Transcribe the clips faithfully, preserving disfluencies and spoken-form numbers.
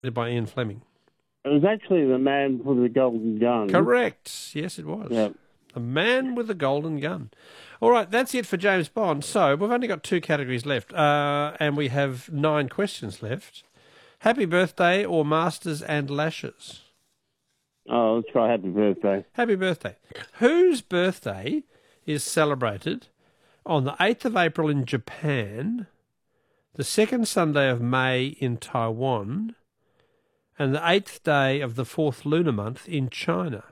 by Ian Fleming. It was actually the man with the golden gun. Correct. Yes, it was. Yep. The man with the golden gun. All right, that's it for James Bond. So we've only got two categories left, uh, and we have nine questions left. Happy birthday or Masters and Lashes? Oh, let's try happy birthday. Happy birthday. Whose birthday is celebrated on the eighth of April in Japan, the second Sunday of May in Taiwan, and the eighth day of the fourth lunar month in China?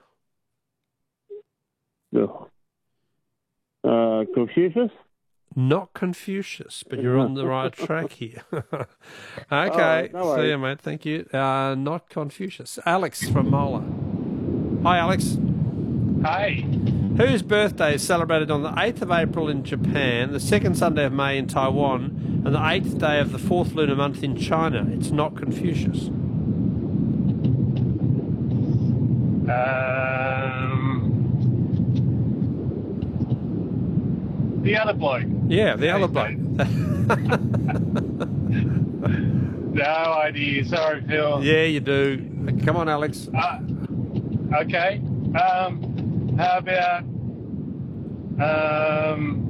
Oh. Uh, Confucius? Not Confucius, but you're on the right track here. Okay, Oh, no see worries. you, mate. Thank you. Uh, not Confucius. Alex from Mola. Hi, Alex. Hi. Whose birthday is celebrated on the eighth of April in Japan, the second Sunday of May in Taiwan, and the eighth day of the fourth lunar month in China? It's not Confucius. Um, the other bloke. Yeah, the other bloke. No idea. Sorry, Phil. Yeah, you do. Come on, Alex. Uh, okay. Um, how about um?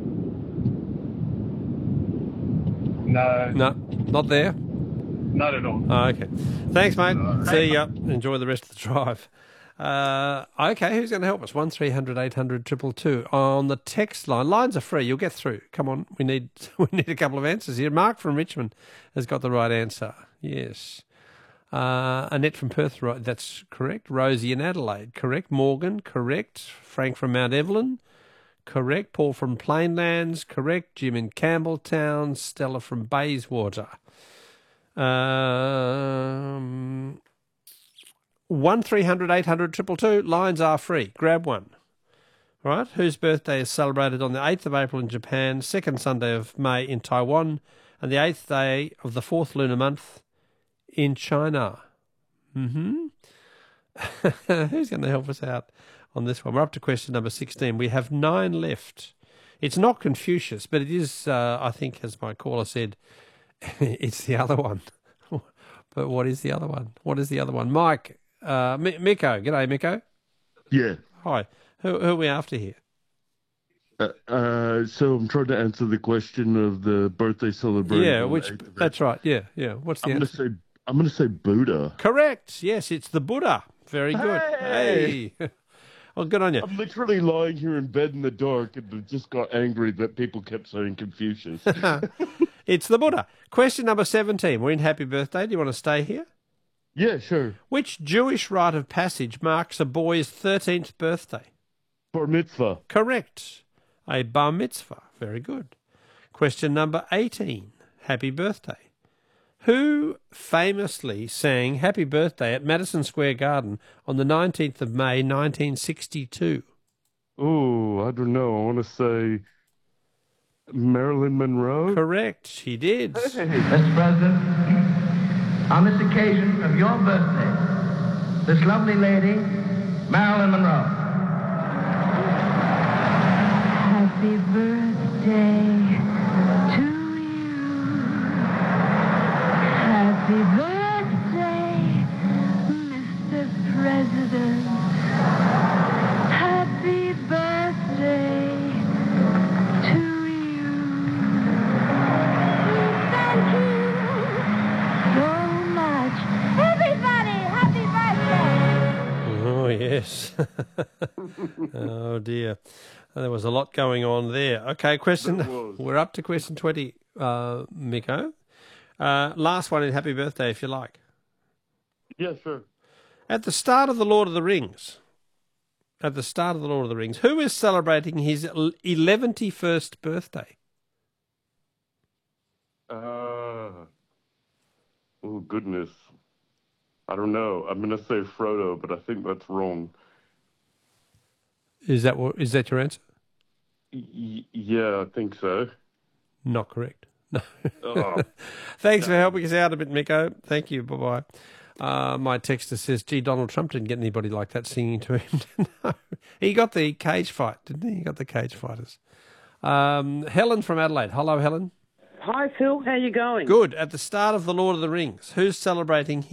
No, No, not there. not at all. Oh, okay. Thanks, mate. Uh, See ya. Enjoy the rest of the drive. Uh, okay, who's going to help us? one three hundred eight hundred two two two on the text line. Lines are free. You'll get through. Come on, we need we need a couple of answers here. Mark from Richmond has got the right answer. Yes. Uh, Annette from Perth, right, that's correct. Rosie in Adelaide, correct. Morgan, correct. Frank from Mount Evelyn, correct. Paul from Plainlands, correct. Jim in Campbelltown. Stella from Bayswater. Um, one three hundred eight hundred two two two. Lines are free. Grab one. All right. Whose birthday is celebrated on the eighth of April in Japan, second Sunday of May in Taiwan, and the eighth day of the fourth lunar month in China? Mm-hmm. Who's going to help us out on this one? We're up to question number sixteen. We have nine left. It's not Confucius, but it is, uh, I think, as my caller said, it's the other one. But what is the other one? What is the other one? Mike, uh, M- Miko. G'day, Miko. Yeah. Hi. Who, who are we after here? Uh, uh, so I'm trying to answer the question of the birthday celebration. Yeah, which, that's right. Yeah, yeah. What's the I'm going to answer? say I'm going to say Buddha. Correct. Yes, it's the Buddha. Very good. Hey! Hey. Well, good on you. I'm literally lying here in bed in the dark and just got angry that people kept saying Confucius. It's the Buddha. Question number seventeen. We're in Happy Birthday. Do you want to stay here? Yeah, sure. Which Jewish rite of passage marks a boy's thirteenth birthday? Bar mitzvah. Correct. A bar mitzvah. Very good. Question number eighteen. Happy Birthday. Who famously sang Happy Birthday at Madison Square Garden on the nineteenth of May, nineteen sixty-two? Oh, I don't know. I want to say Marilyn Monroe. Correct. He did. Mister President, on this occasion of your birthday, this lovely lady, Marilyn Monroe. Happy birthday to you. Happy birthday, Mister President. Happy birthday to you. Thank you so much. Everybody, happy birthday. Oh, yes. Oh, dear. There was a lot going on there. Okay, question. We're up to question twenty, uh, Miko. Uh, last one in Happy Birthday, if you like. Yeah, sure. At the start of The Lord of the Rings, at the start of The Lord of the Rings, who is celebrating his eleventy-first birthday? Uh, oh, goodness. I don't know. I'm going to say Frodo, but I think that's wrong. Is that what, is that your answer? Y- yeah, I think so. Not correct. No. Oh. Thanks for helping us out a bit, Miko. Thank you. Bye-bye. Uh, my texter says, gee, Donald Trump didn't get anybody like that singing to him. No. He got the cage fight, didn't he? He got the cage fighters. Um, Helen from Adelaide. Hello, Helen. Hi, Phil. How you going? Good. At the start of The Lord of the Rings, who's celebrating